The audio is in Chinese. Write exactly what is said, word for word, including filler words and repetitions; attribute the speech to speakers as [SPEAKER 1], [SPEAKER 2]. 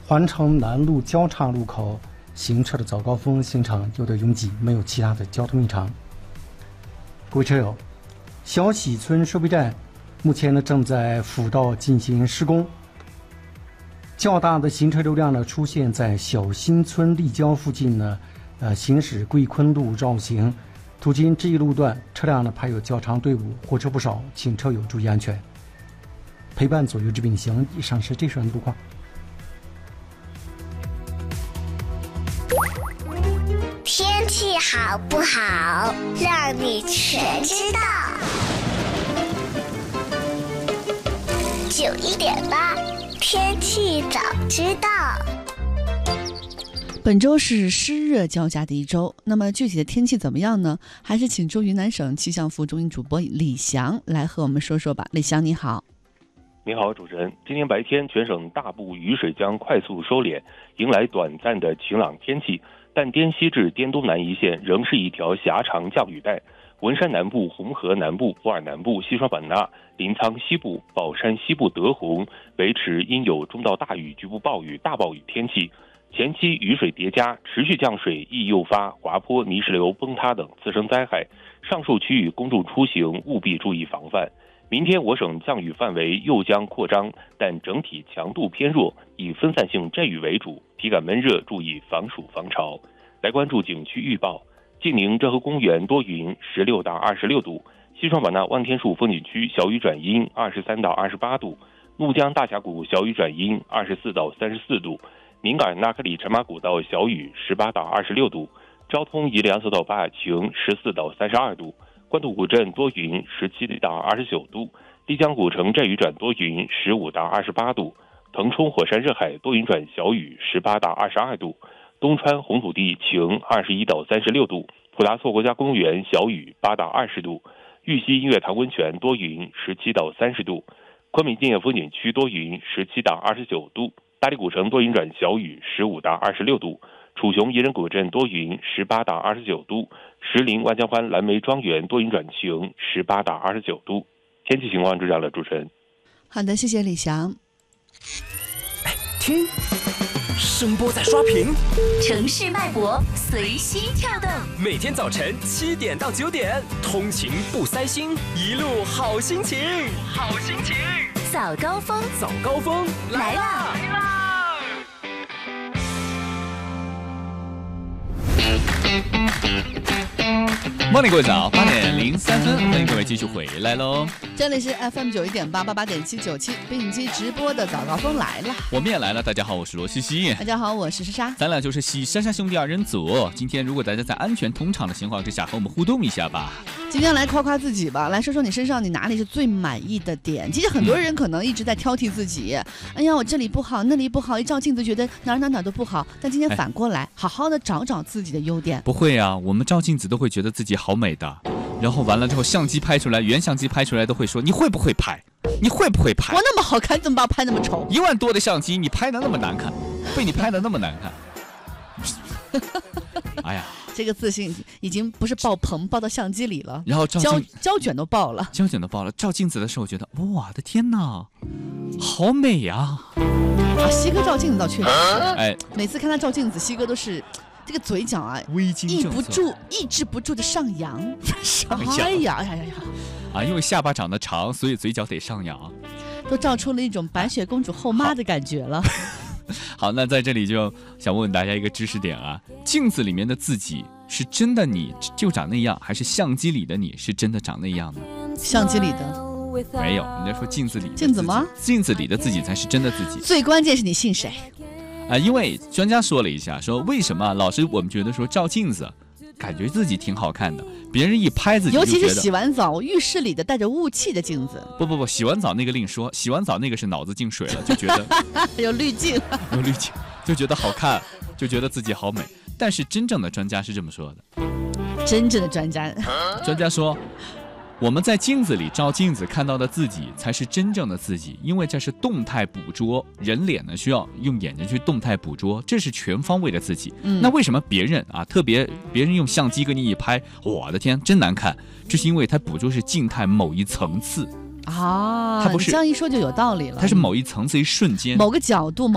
[SPEAKER 1] 环城南路交叉路口行车的早高峰行程有点拥挤，没有其他的交通异常。各位车友，小喜村收费站目前呢正在辅道进行施工，较大的行车流量呢出现在小新村立交附近呢，呃，行驶桂昆路绕行。途经这一路段，车辆呢排有较长队伍，货车不少，请车友注意安全。陪伴左右之并行，以上是这时的路况。
[SPEAKER 2] 天气好不好，让你全知道。九一点八，天气早知道。
[SPEAKER 3] 本周是湿热交加的一周，那么具体的天气怎么样呢？还是请出云南省气象副中心主播李翔来和我们说说吧。李翔你好。
[SPEAKER 4] 你好，主持人。今天白天全省大部雨水将快速收敛，迎来短暂的晴朗天气，但滇西至滇东南一线仍是一条狭长降雨带。文山南部、红河南部、普洱南部、西双版纳、临沧西部、保山西部德宏维持阴有中到大雨、局部暴雨、大暴雨天气。前期雨水叠加，持续降水易诱发滑坡、泥石流崩塌等次生灾害，上述区域公众出行务必注意防范。明天我省降雨范围又将扩张，但整体强度偏弱，以分散性阵雨为主，体感闷热，注意防暑防潮。来关注景区预报：晋宁浙河公园多云，十六到二十六度；西双版纳万天树风景区小雨转阴，二十三到二十八度；怒江大峡谷小雨转阴，二十四到三十四度；宁嘎纳克里陈马古道小雨，十八到二十六度；昭通宜良索岛坝晴，十四到三十二度；官渡古镇多云，十七到二十九度；丽江古城阵雨转多云，十五到二十八度；腾冲火山热海多云转小雨，十八到二十二度；东川红土地晴，二十一到三十六度；普达措国家公园小雨，八到二十度；玉溪音乐潭温泉多云，十七到三十度；昆明建业风景区多云，十七到二十九度；大理古城多云转小雨，十五到二十六度；楚雄宜人古镇多云，十八到二十九度；石林万江湾蓝莓庄园多云转晴，十八到二十九度。天气情况就这样了，主持人。
[SPEAKER 3] 好的，谢谢李翔。
[SPEAKER 5] 哎，听，声波在刷屏，
[SPEAKER 6] 城市脉搏随心跳动。
[SPEAKER 5] 每天早晨七点到九点，通勤不塞心，一路好心情，好心情。
[SPEAKER 6] 早高峰，
[SPEAKER 5] 早高峰来啦！来啦！
[SPEAKER 7] Morning， 各位早，八点零三分，欢迎各位继续回来喽。
[SPEAKER 3] 这里是 F M 九一点八八八点七九七并机直播的早高峰来了，
[SPEAKER 7] 我们也来了。大家好，我是罗西西。
[SPEAKER 3] 大家好，我是莎莎。
[SPEAKER 7] 咱俩就是喜莎莎兄弟二人组。今天如果大家在安全通畅的情况之下，和我们互动一下吧。
[SPEAKER 3] 今天来夸夸自己吧，来说说你身上你哪里是最满意的点。其实很多人可能一直在挑剔自己，嗯、哎呀，我这里不好，那里不好，一照镜子觉得哪哪哪都不好。但今天反过来，哎、好好的找找自己的优点。
[SPEAKER 7] 不会啊，我们照镜子都会觉得自己好美的。然后完了之后，相机拍出来，原相机拍出来都会说你会不会拍？你会不会拍？
[SPEAKER 3] 我那么好看，怎么把我拍那么丑？
[SPEAKER 7] 一万多的相机，你拍的那么难看，被你拍的那么难看。哎呀，
[SPEAKER 3] 这个自信已经不是爆棚爆到相机里了，
[SPEAKER 7] 然后照
[SPEAKER 3] 胶胶卷都爆了，
[SPEAKER 7] 胶卷都爆了。照镜子的时候，我觉得哇的天哪，好美呀！
[SPEAKER 3] 啊，西哥照镜子倒确实，
[SPEAKER 7] 哎，
[SPEAKER 3] 每次看他照镜子，西哥都是。这个嘴角啊，抑不住、抑制不住的上扬，
[SPEAKER 7] 上扬，
[SPEAKER 3] 哎呀，哎呀呀呀！
[SPEAKER 7] 啊，因为下巴长得长，所以嘴角得上扬，
[SPEAKER 3] 都照出了一种白雪公主后妈的感觉了。
[SPEAKER 7] 好，那在这里就想问问大家一个知识点啊：镜子里面的自己是真的你就长那样，还是相机里的你是真的长那样呢？
[SPEAKER 3] 相机里的
[SPEAKER 7] 没有，人家说镜子里的
[SPEAKER 3] 镜子吗？
[SPEAKER 7] 镜子里的自己才是真的自己。
[SPEAKER 3] 最关键是你信谁？
[SPEAKER 7] 啊，因为专家说了一下，说为什么老是我们觉得说照镜子，感觉自己挺好看的，别人一拍自己就觉得，
[SPEAKER 3] 尤其是洗完澡浴室里的带着雾气的镜子。
[SPEAKER 7] 不不不，洗完澡那个另说，洗完澡那个是脑子进水了，就觉得
[SPEAKER 3] 有滤镜，
[SPEAKER 7] 有滤镜，就觉得好看，就觉得自己好美。但是真正的专家是这么说的，
[SPEAKER 3] 真正的专家，
[SPEAKER 7] 专家说。我们在镜子里照镜子看到的自己才是真正的自己，因为这是动态捕捉，人脸呢需要用眼睛去动态捕捉，这是全方位的自己。嗯、那为什么别人啊，特别别人用相机给你一拍，我的天，真难看，这是因为他捕捉是静态某一层次
[SPEAKER 3] 啊，
[SPEAKER 7] 它不是
[SPEAKER 3] 这样一说就有道理了，
[SPEAKER 7] 它是某一层次一瞬间，
[SPEAKER 3] 某个角度。